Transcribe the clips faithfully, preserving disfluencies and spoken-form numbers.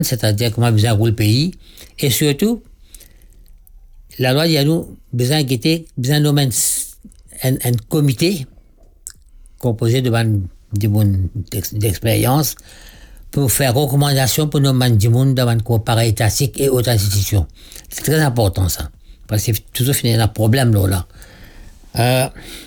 c'est-à-dire comment besoin rouler le pays. Et surtout, la loi dit à nous, besoin quitter, besoin de nommer un, un comité composé de ban- de monde d'ex- d'expérience pour faire recommandation pour nos man du monde dans le pareil étatique et autres institutions. C'est très important ça. Parce que c'est toujours fini un problème là. là. Euh,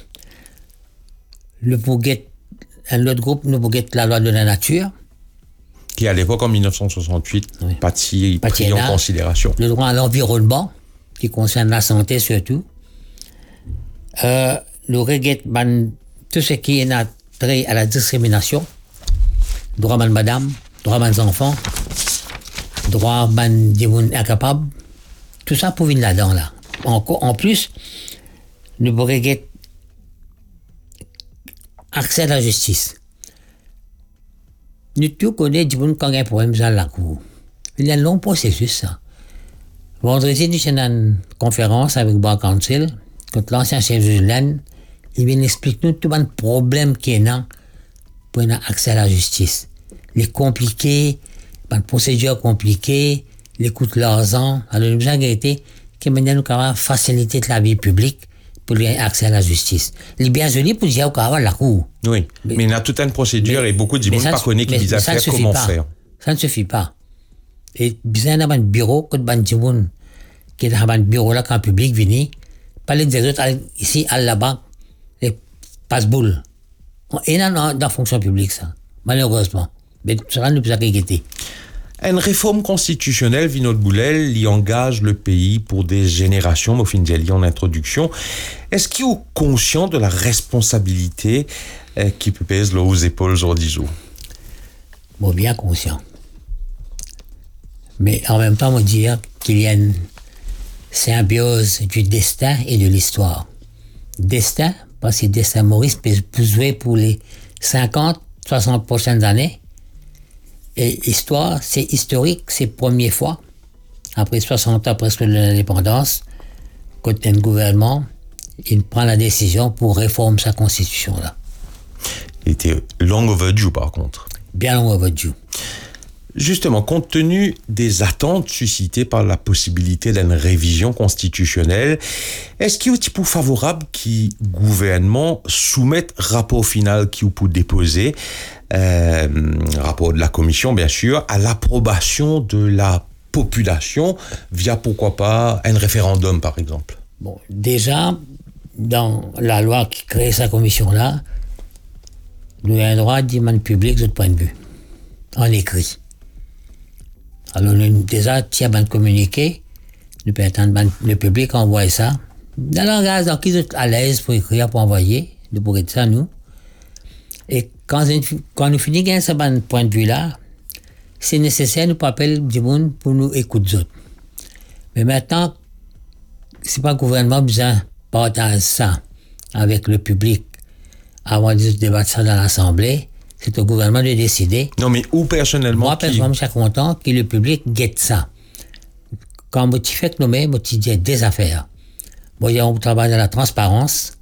le Pouguet, un autre groupe, nous Pouguet, la loi de la nature. Qui à l'époque, en dix-neuf cent soixante-huit, Oui. pâtit, Pâtit pris en là. considération. Le droit à l'environnement, qui concerne la santé surtout. Euh, le regret, ben, tout ce qui est trait à la discrimination, droit de madame, droit des enfants, droit ben, des gens incapables, tout ça pour venir là-dedans. Là. En, en plus, le regret, accès à la justice. Nous tous connaissons du monde quand il y a un problème dans la cour. Il y a un long processus, ça. Vendredi, nous sommes dans une conférence avec Bar Council, contre l'ancien chef de l'U N, il vient expliquer nous tout le problème qu'il y a pour avoir accès à la justice. Les compliqués, les procédures compliquées, les coûts de l'argent. Alors, nous avons été que maintenant nous avons facilité la vie publique pour avoir accès à la justice. Les bien jolis pour dire qu'on va la cour. Oui, mais, mais il y a toute une procédure mais, et beaucoup de gens ne connaissent qui disent faire comment pas. faire. Ça ne suffit pas. Et besoin d'avoir un bureau, que de gens qui est dans un bureau là quand le public vient, parler des autres ici, à là-bas, et passe-boule. Et là, dans la fonction publique, ça, malheureusement. Mais ça ne peut pas inquiéter. Une réforme constitutionnelle, Vinod Boulel, y engage le pays pour des générations, au fin de en introduction. Est-ce qu'il est conscient de la responsabilité euh, qui peut peser aux épaules aujourd'hui? Bon, bien conscient. Mais en même temps, on dit qu'il y a une symbiose du destin et de l'histoire. Destin, parce que destin Maurice peut jouer pour les cinquante, soixante prochaines années. Et histoire, c'est historique, c'est première fois, après soixante ans presque de l'indépendance, quand un gouvernement, il prend la décision pour réformer sa constitution là. Il était long overdue par contre. Bien long overdue. Justement, compte tenu des attentes suscitées par la possibilité d'une révision constitutionnelle, est-ce qu'il y a un petit peu favorable qui gouvernement soumette rapport final qui peut déposer, euh, rapport de la commission bien sûr, à l'approbation de la population via pourquoi pas un référendum par exemple? Bon, déjà, dans la loi qui crée cette commission-là, nous avons un droit de demander public de notre point de vue, en écrit. Alors, nous, déjà, tiens, ben, communiquer, nous pouvons attendre, ben, le public envoie ça. Dans le langage, donc, ils sont à l'aise pour écrire, pour envoyer, nous pourrons dire ça, nous. Et quand, quand nous finissons avec ce ben, point de vue-là, c'est nécessaire, nous appeler du monde pour nous écouter d'autres. Mais maintenant, c'est pas le gouvernement qui besoin de partager ça avec le public avant de débattre ça dans l'Assemblée. C'est au gouvernement de décider. Non, mais où personnellement? Moi, personnellement, je suis content que le public guette ça. Quand je fais que nommer, je dis des affaires. Bon, il y a un travail dans la transparence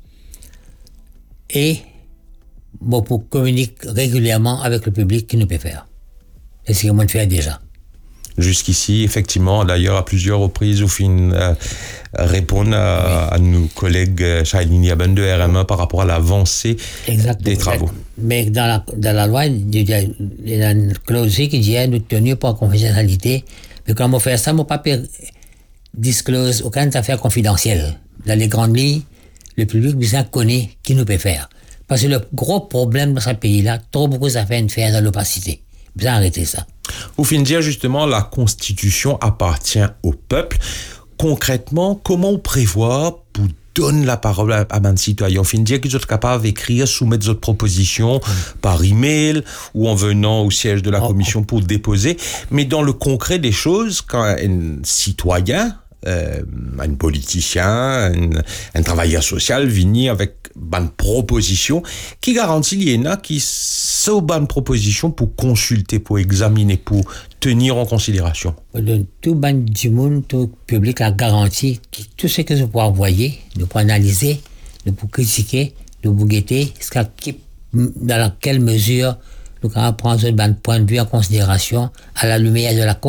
et bon, pour communiquer régulièrement avec le public qui nous peut faire. Et c'est ce que moi je fais déjà. Jusqu'ici, effectivement, d'ailleurs, à plusieurs reprises, vous finissez euh, répondre à, oui. à nos collègues Shailini Aben de R M A par rapport à l'avancée Exactement. des travaux. Mais dans la, dans la loi, il y a une clause qui dit nous tenir pour la confidentialité. Mais quand on fait ça, on ne peut pas disclose aucune affaire confidentielle. Dans les grandes lignes, le public bien connaît qui nous peut faire. Parce que le gros problème dans ce pays-là, trop beaucoup d'affaires à faire dans l'opacité. Bien arrêter ça. Au fin de dire, justement, la Constitution appartient au peuple. Concrètement, comment on prévoit pour donner la parole à un citoyen? Au fin de dire qu'ils sont capables d'écrire, soumettre d'autres propositions mmh. par email ou en venant au siège de la oh, commission oh. pour déposer. Mais dans le concret des choses, quand un citoyen, euh, un politicien, un, un travailleur social vient avec une proposition qui garantit qu'il y en a qui sont bonnes propositions pour consulter, pour examiner, pour tenir en considération. Tout ban du monde, tout public a garanti que tout ce que je peux envoyer, de pour analyser, de pour critiquer, de pour guetter, dans quelle mesure nous allons prendre un point de vue en considération à la lumière de la